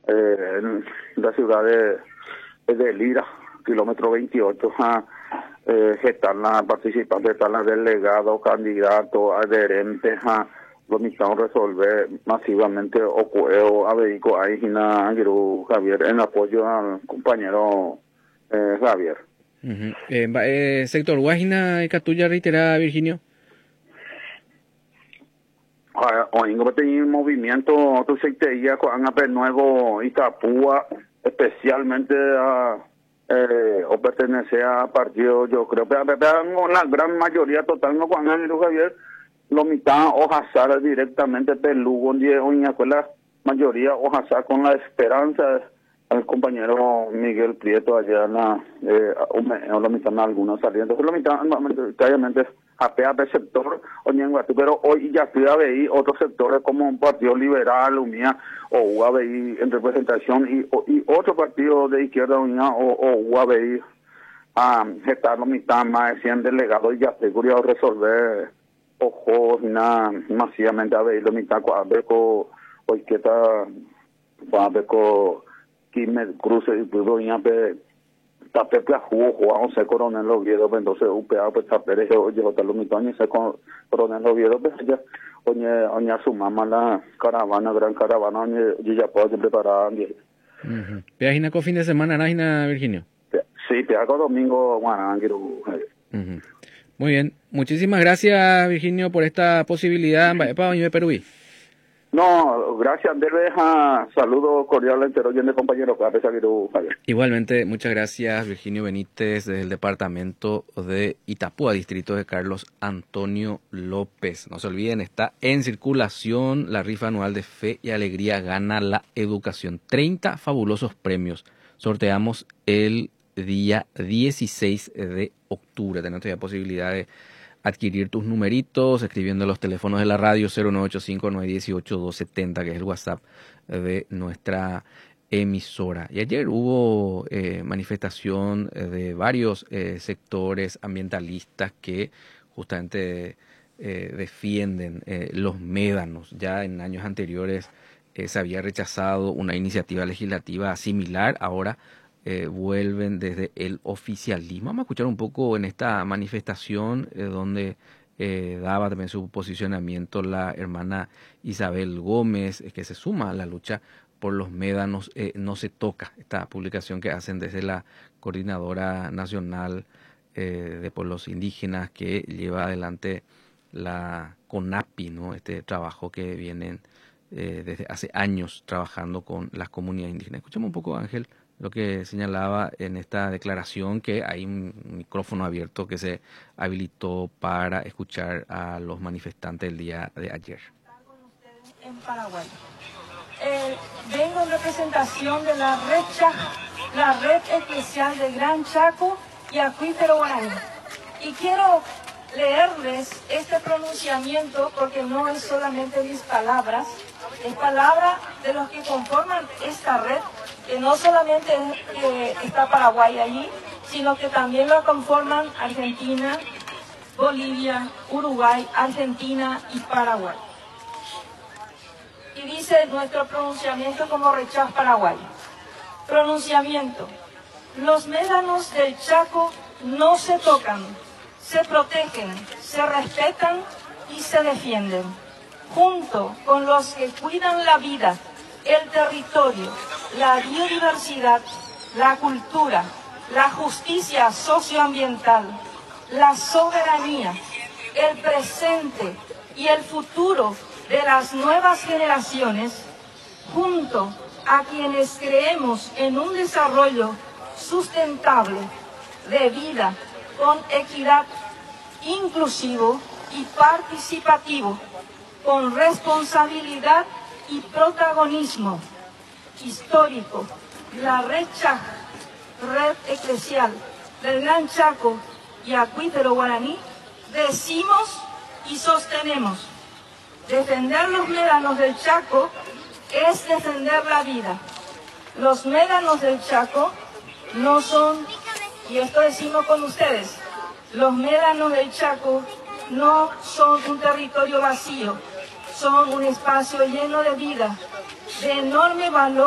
en la ciudad de Lira, kilómetro 28, están las participantes, están las delegados, candidatos, adherentes, lo mismo resolver masivamente o a vehículos ahí Javier, en apoyo al compañero Javier. Sector Guajina y Catuya reiterada, Virginio. Hoy no tenía movimiento, otro sector con APE Nuevo Itapúa, especialmente o pertenece a partido, yo creo, pero la gran mayoría total no con Javier, lo mitad Ojazar directamente Pelugo, la mayoría Ojazar con la esperanza al compañero Miguel Prieto allá en la mitad en algunos salientes, lo mitad obviamente apea del sector Oñenguatú, pero hoy ya estoy a ver otros sectores como un partido liberal, UMIA, o UABI en representación, y otro partido de izquierda UMIA o UABI estar la mitad más de 100 delegados, y ya estoy curioso resolver ojos y nada masivamente a ver la mitad con Abeco hoy que está Quimel Cruce y pudo ir a ver Tapepe jugó José Coronel Oviedo, entonces UPA pues Tapere llegó hasta los mitones Coronel Oviedo, pues ya oña su mamá la caravana, gran caravana, y ya puedo preparar. ¿Peajina con fin de semana, Nájina, Virginio? Sí, peajo domingo, Guanánguiro. Muy bien, muchísimas gracias, Virginio, por esta posibilidad para venir de Perú. No, gracias, saludo cordial entero de compañero. Igualmente, muchas gracias, Virginio Benítez, desde el departamento de Itapúa, distrito de Carlos Antonio López. No se olviden, está en circulación la rifa anual de Fe y Alegría Gana la Educación. 30 fabulosos premios. Sorteamos el día 16 de octubre. Tenemos todavía posibilidad de adquirir tus numeritos, escribiendo los teléfonos de la radio 0985-918-270, que es el WhatsApp de nuestra emisora. Y ayer hubo manifestación de varios sectores ambientalistas que justamente defienden los médanos. Ya en años anteriores se había rechazado una iniciativa legislativa similar, ahora vuelven desde el oficialismo. Vamos a escuchar un poco en esta manifestación donde daba también su posicionamiento la hermana Isabel Gómez, que se suma a la lucha por los médanos. No se toca, esta publicación que hacen desde la Coordinadora Nacional de Pueblos Indígenas, que lleva adelante la CONAPI, ¿no? Este trabajo que vienen desde hace años trabajando con las comunidades indígenas. Escuchemos un poco, Ángel, lo que señalaba en esta declaración, que hay un micrófono abierto que se habilitó para escuchar a los manifestantes el día de ayer. En Paraguay. Vengo en representación de la Red Chaco, la Red Eclesial de Gran Chaco y Acuífero Guaraní. Y quiero leerles este pronunciamiento porque no es solamente mis palabras, es palabra de los que conforman esta red, que no solamente está Paraguay allí, sino que también lo conforman Argentina, Bolivia, Uruguay, Argentina y Paraguay. Y dice nuestro pronunciamiento como Red Chaco Paraguay. Pronunciamiento. Los médanos del Chaco no se tocan, se protegen, se respetan y se defienden, junto con los que cuidan la vida, el territorio, la biodiversidad, la cultura, la justicia socioambiental, la soberanía, el presente y el futuro de las nuevas generaciones, junto a quienes creemos en un desarrollo sustentable de vida con equidad, inclusivo y participativo, con responsabilidad y protagonismo histórico. La Red Chaco, Red Eclesial del Gran Chaco y Acuífero Guaraní, decimos y sostenemos: defender los médanos del Chaco es defender la vida. Los médanos del Chaco no son, y esto decimos con ustedes, los médanos del Chaco no son un territorio vacío, son un espacio lleno de vida, de enorme valor